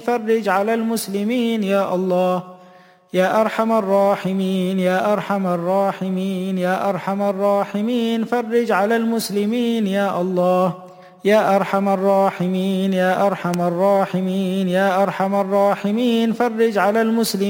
فرج على المسلمين يا الله يا أرحم الراحمين يا أرحم الراحمين يا أرحم الراحمين. فرج على المسلمين يا الله يا أرحم الراحمين يا أرحم الراحمين يا أرحم الراحمين. فرج على المسلمين